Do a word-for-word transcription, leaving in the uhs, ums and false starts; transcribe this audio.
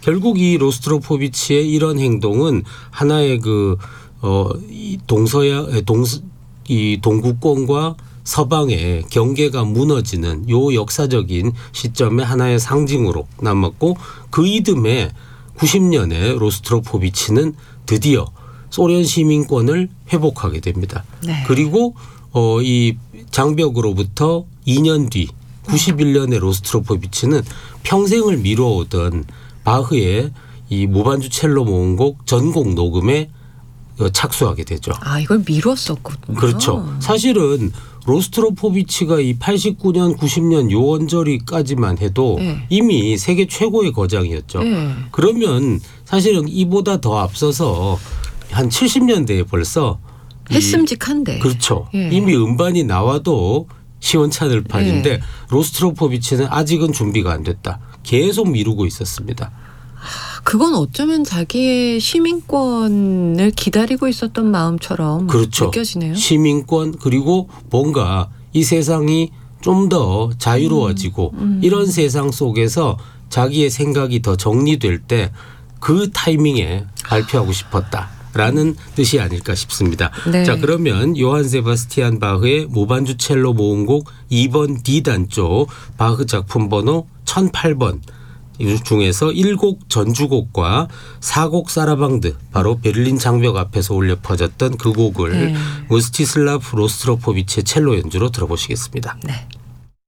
결국 이 로스트로포비치의 이런 행동은 하나의 그 어, 이 동서야 동 이 동구권과 서방의 경계가 무너지는 요 역사적인 시점의 하나의 상징으로 남았고 그 이듬해 구십 년에 로스트로포비치는 드디어 소련 시민권을 회복하게 됩니다. 네. 그리고 어, 이 장벽으로부터 이 년 뒤 구십일 년에 로스트로포비치는 평생을 미뤄오던 바흐의 이 무반주 첼로 모음곡 전곡 녹음에 착수하게 되죠. 아, 이걸 미뤘었거든요. 그렇죠. 사실은 로스트로포비치가 이 팔십구 년, 구십 년 요 언저리까지만 해도 네. 이미 세계 최고의 거장이었죠. 네. 그러면 사실은 이보다 더 앞서서 한 칠십 년대에 벌써 했음직한데. 그렇죠. 네. 이미 음반이 나와도 시원찮을 판인데 네. 로스트로포비치는 아직은 준비가 안 됐다. 계속 미루고 있었습니다. 그건 어쩌면 자기의 시민권을 기다리고 있었던 마음처럼 그렇죠. 느껴지네요. 시민권 그리고 뭔가 이 세상이 좀 더 자유로워지고 음, 음. 이런 세상 속에서 자기의 생각이 더 정리될 때 그 타이밍에 발표하고 싶었다라는 뜻이 아닐까 싶습니다. 네. 자, 그러면 요한 세바스티안 바흐의 무반주 첼로 모음곡 이 번 D단조 바흐 작품 번호 천팔 번 중에서 일 곡 전주곡과 사 곡 사라방드 바로 베를린 장벽 앞에서 울려 퍼졌던 그 곡을 네. 무스티슬라프 로스트로포비치의 첼로 연주로 들어보시겠습니다. 네.